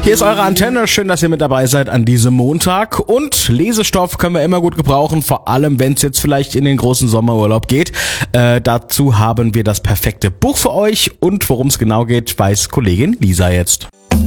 Hier ist eure Antenne. Schön, dass ihr mit dabei seid an diesem Montag. Und Lesestoff können wir immer gut gebrauchen, vor allem wenn es jetzt vielleicht in den großen Sommerurlaub geht. Dazu haben wir das perfekte Buch für euch. Und worum es genau geht, weiß Kollegin Lisa jetzt.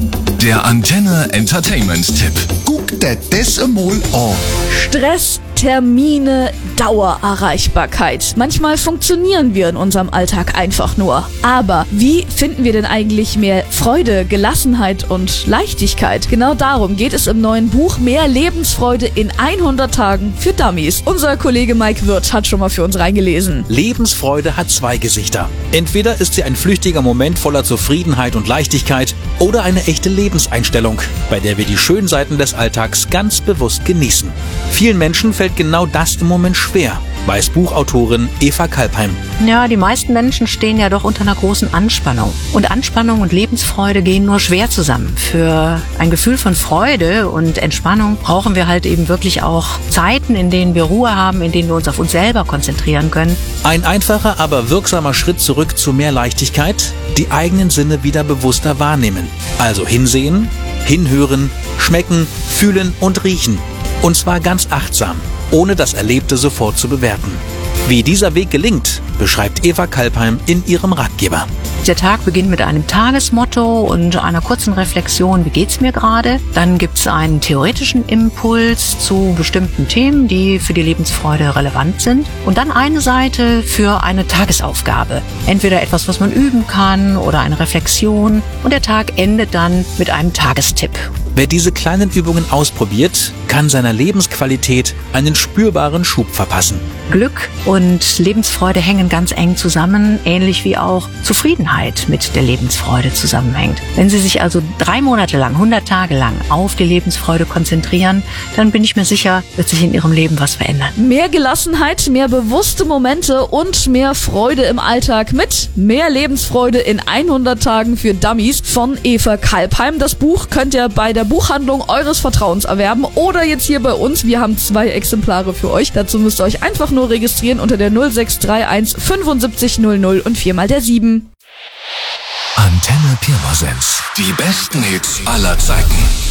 Der Antenne Entertainment-Tipp. Guck dir das einmal an. Stress, Termine, Dauererreichbarkeit. Manchmal funktionieren wir in unserem Alltag einfach nur. Aber wie finden wir denn eigentlich mehr Freude, Gelassenheit und Leichtigkeit? Genau darum geht es im neuen Buch Mehr Lebensfreude in 100 Tagen für Dummies. Unser Kollege Mike Wirth hat schon mal für uns reingelesen. Lebensfreude hat zwei Gesichter. Entweder ist sie ein flüchtiger Moment voller Zufriedenheit und Leichtigkeit oder eine echte Lebenseinstellung, bei der wir die schönen Seiten des Alltags ganz bewusst genießen. Vielen Menschen fällt genau das im Moment schwer, weiß Buchautorin Eva Kalpheim. Ja, die meisten Menschen stehen ja doch unter einer großen Anspannung. Und Anspannung und Lebensfreude gehen nur schwer zusammen. Für ein Gefühl von Freude und Entspannung brauchen wir halt eben wirklich auch Zeiten, in denen wir Ruhe haben, in denen wir uns auf uns selber konzentrieren können. Ein einfacher, aber wirksamer Schritt zurück zu mehr Leichtigkeit, die eigenen Sinne wieder bewusster wahrnehmen. Also hinsehen, hinhören, schmecken, fühlen und riechen. Und zwar ganz achtsam, ohne das Erlebte sofort zu bewerten. Wie dieser Weg gelingt, beschreibt Eva Kalpheim in ihrem Ratgeber. Der Tag beginnt mit einem Tagesmotto und einer kurzen Reflexion, wie geht's mir gerade? Dann gibt's einen theoretischen Impuls zu bestimmten Themen, die für die Lebensfreude relevant sind. Und dann eine Seite für eine Tagesaufgabe. Entweder etwas, was man üben kann oder eine Reflexion. Und der Tag endet dann mit einem Tagestipp. Wer diese kleinen Übungen ausprobiert, kann seiner Lebensqualität einen spürbaren Schub verpassen. Glück und Lebensfreude hängen ganz eng zusammen, ähnlich wie auch Zufriedenheit mit der Lebensfreude zusammenhängt. Wenn Sie sich also 3 Monate lang, 100 Tage lang auf die Lebensfreude konzentrieren, dann bin ich mir sicher, wird sich in Ihrem Leben was verändern. Mehr Gelassenheit, mehr bewusste Momente und mehr Freude im Alltag mit Mehr Lebensfreude in 100 Tagen für Dummies von Eva Kalpheim. Das Buch könnt ihr bei der Buchhandlung eures Vertrauens erwerben oder jetzt hier bei uns. Wir haben 2 Exemplare für euch. Dazu müsst ihr euch einfach nur registrieren unter der 0631 75 00 und 4 mal der 7. Antenne Pirmasens. Die besten Hits aller Zeiten.